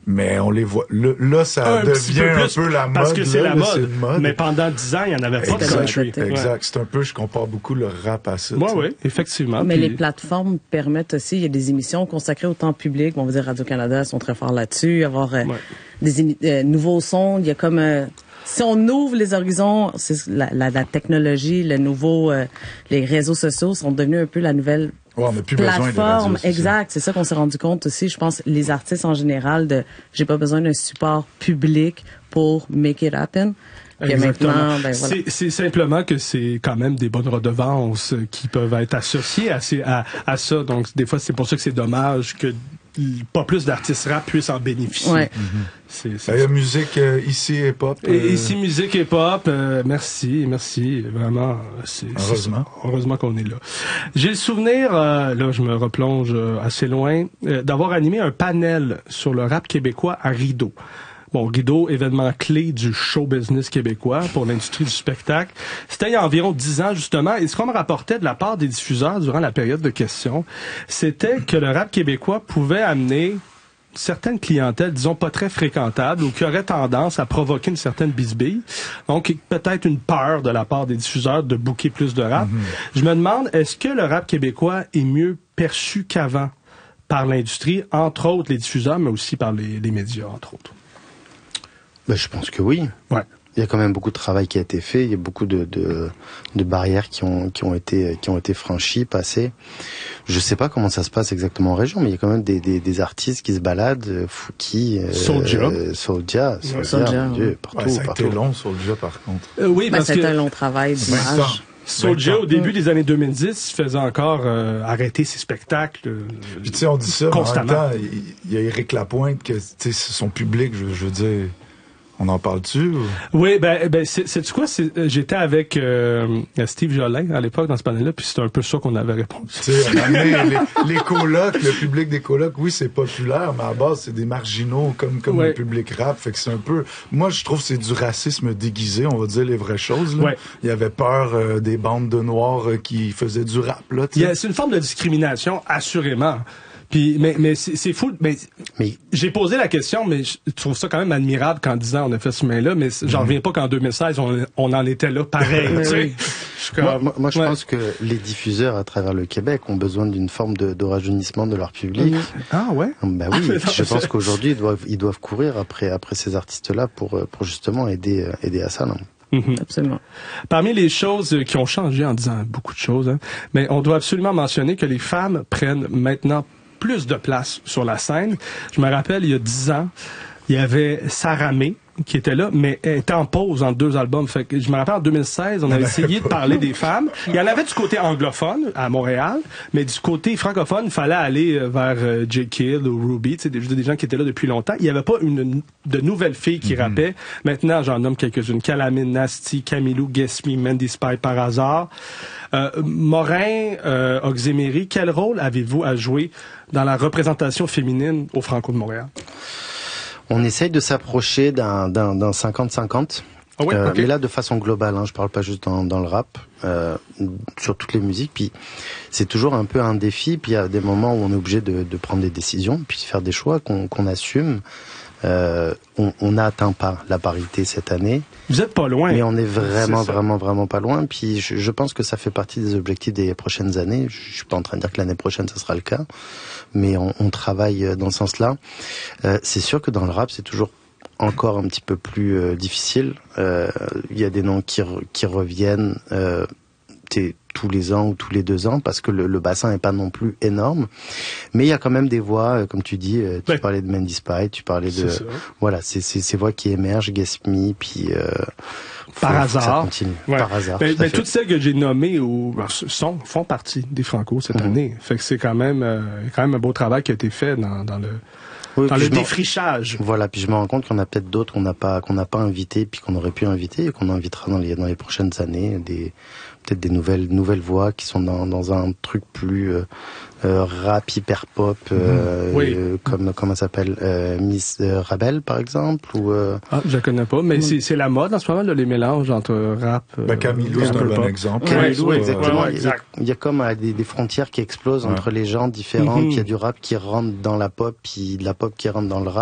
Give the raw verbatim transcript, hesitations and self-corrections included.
mais on les voit. Là, là ça un devient peu un plus, peu la mode. Parce que c'est là, la là, mode. c'est une mode. Mais pendant dix ans, il n'y en avait pas de country. Exact. C'est un peu, je compare beaucoup le rap à ça. Oui, oui, effectivement. Mais puis... les plateformes permettent aussi, il y a des émissions consacrées au temps public. On va dire Radio-Canada sont très forts là-dessus. Avoir euh, ouais. des émi- euh, nouveaux sons. Il y a comme... Euh, si on ouvre les horizons, c'est la, la, la technologie, le nouveau... Euh, les réseaux sociaux sont devenus un peu la nouvelle... Ouais, on n'a plus plateforme, besoin des réseaux, exact, c'est ça qu'on s'est rendu compte aussi. Je pense les artistes en général de j'ai pas besoin d'un support public pour make it happen. Exactement. Ben, voilà. c'est, c'est simplement que c'est quand même des bonnes redevances qui peuvent être associées à, ces, à, à ça. Donc des fois c'est pour ça que c'est dommage que pas plus d'artistes rap puissent en bénéficier. Ouais. Mm-hmm. C'est, c'est il y a musique euh, ici et pop. Euh... Et ici musique et pop. Euh, merci, merci. Vraiment, c'est, heureusement. C'est, heureusement qu'on est là. J'ai le souvenir, euh, là je me replonge assez loin, euh, d'avoir animé un panel sur le rap québécois à Rideau. Bon, Rideau, événement clé du show business québécois pour l'industrie du spectacle. C'était il y a environ dix ans, justement, et ce qu'on me rapportait de la part des diffuseurs durant la période de questions, c'était que le rap québécois pouvait amener certaines clientèles, disons, pas très fréquentables ou qui auraient tendance à provoquer une certaine bisbille. Donc, peut-être une peur de la part des diffuseurs de booker plus de rap. Mm-hmm. Je me demande, est-ce que le rap québécois est mieux perçu qu'avant par l'industrie, entre autres les diffuseurs, mais aussi par les, les médias, entre autres? Ben, je pense que oui. Ouais. Il y a quand même beaucoup de travail qui a été fait. Il y a beaucoup de, de, de barrières qui ont, qui ont été, qui ont été franchies, passées. Je sais pas comment ça se passe exactement en région, mais il y a quand même des, des, des artistes qui se baladent, Fouki, euh, Soulja, Soulja, Soulja, mon Dieu, partout, ouais, ça a partout. été long, Soulja, par contre. Euh, oui, ben, parce c'est que un long travail d'image. Soulja, au début des années deux mille dix, faisait encore euh, arrêter ses spectacles. Euh, Puis tu sais, on dit ça, constamment. mais en même temps, il y a Éric Lapointe, que tu sais, son public, je, je veux dire... On en parle-tu? Ou? Oui, ben, ben c'est, c'est quoi? C'est, j'étais avec euh, Steve Jolin à l'époque dans ce panel-là, puis c'était un peu ça qu'on avait répondu. Tu sais, les, les colocs, le public des colocs, oui, c'est populaire, mais à la base, c'est des marginaux comme comme ouais. le public rap. Fait que c'est un peu... Moi, je trouve que c'est du racisme déguisé, on va dire les vraies choses. Là. Ouais. Il y avait peur euh, des bandes de noirs euh, qui faisaient du rap. Là, Il y a, c'est une forme de discrimination, assurément. Puis, mais, mais c'est, c'est fou. Mais, mais j'ai posé la question, mais je trouve ça quand même admirable qu'en dix ans on a fait ce chemin-là. Mais j'en reviens pas qu'en deux mille seize on, on en était là, pareil. Tu sais. Comme, moi, moi, moi, je ouais. pense que les diffuseurs à travers le Québec ont besoin d'une forme de, de rajeunissement de leur public. Ah ouais. Ben oui. Ah, je pense qu'aujourd'hui ils doivent, ils doivent courir après, après ces artistes-là pour, pour justement aider, aider à ça. Non? Mm-hmm. Absolument. Parmi les choses qui ont changé en disant beaucoup de choses, hein, mais on doit absolument mentionner que les femmes prennent maintenant plus de place sur la scène. Je me rappelle, il y a dix ans, il y avait Sarah May qui était là, mais elle était en pause entre deux albums. Fait que je me rappelle, en deux mille seize, on avait essayé de parler des femmes. Il y en avait du côté anglophone, à Montréal, mais du côté francophone, il fallait aller vers euh, J. Kidd ou Ruby, tu sais, des, des gens qui étaient là depuis longtemps. Il n'y avait pas une, de nouvelles filles qui mm-hmm. rappaient. Maintenant, j'en nomme quelques-unes. Calamine, Nasty, Camilou, Guess Me, Mandy Spy, par hasard. Euh, Morin, euh, Oxemery, quel rôle avez-vous à jouer dans la représentation féminine au Franco de Montréal? On essaye de s'approcher d'un, d'un, d'un cinquante cinquante. Ah ouais, euh, okay. Mais là, de façon globale, hein, je parle pas juste dans, dans le rap, euh, sur toutes les musiques. Puis c'est toujours un peu un défi. Puis il y a des moments où on est obligé de, de prendre des décisions, puis de faire des choix qu'on, qu'on assume. Euh, on n'a atteint pas la parité cette année. Vous êtes pas loin. Mais on est vraiment, C'est vraiment, vraiment pas loin. Puis je, je pense que ça fait partie des objectifs des prochaines années. Je, je suis pas en train de dire que l'année prochaine, ça sera le cas. Mais on, on travaille dans ce sens-là. Euh, c'est sûr que dans le rap, c'est toujours encore un petit peu plus euh, difficile. Il euh, y a des noms qui, re, qui reviennent euh, tous les ans ou tous les deux ans parce que le, le bassin n'est pas non plus énorme. Mais il y a quand même des voix, comme tu dis, tu ouais. parlais de Mandy Spy, tu parlais de... C'est voilà, c'est, c'est ces voix qui émergent, Guess Me, puis... Euh, Par faut, hasard. Faut ça continue. Ouais. Par hasard. Ben, tout ben, toutes celles que j'ai nommées ou, sont, font partie des Franco cette mmh. année. Fait que c'est quand même, euh, quand même un beau travail qui a été fait dans, dans le... Oui, dans le défrichage. Voilà, puis je me rends compte qu'on a peut-être d'autres qu'on n'a pas qu'on n'a pas invités, puis qu'on aurait pu inviter et qu'on invitera dans les dans les prochaines années, des peut-être des nouvelles nouvelles voix qui sont dans dans un truc plus euh, euh, rap hyper pop, euh, mmh. oui. euh, comme comment ça s'appelle euh, Miss euh, Rabel par exemple ou euh... ah je la connais pas, mais mmh. c'est c'est la mode en ce moment là, les mélanges entre rap. Euh, ben Camilou c'est un bon pop. exemple. Camilou, oui, exactement. Ouais, ouais, exact. Il y a, il y a comme euh, des, des frontières qui explosent ouais. entre les gens différents. Mmh. Puis il y a du rap qui rentre dans la pop, puis de la pop qui rentre dans le rap.